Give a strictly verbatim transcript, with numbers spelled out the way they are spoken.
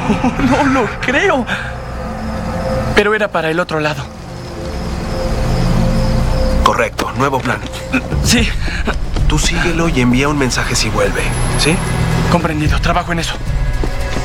No lo creo. Pero era para el otro lado. Correcto, nuevo plan. Sí. Tú síguelo y envía un mensaje si vuelve, ¿sí? Comprendido, trabajo en eso.